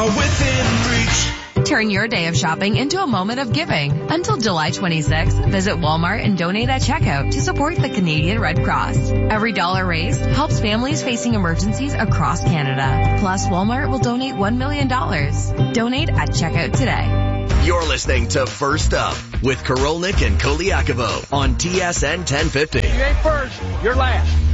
are within reach. Turn your day of shopping into a moment of giving. Until July 26th, visit Walmart and donate at checkout to support the Canadian Red Cross. Every dollar raised helps families facing emergencies across Canada. Plus, Walmart will donate $1 million. Donate at checkout today. You're listening to First Up with Korolnik and Koliakovo on TSN 1050. You ain't first, you're last.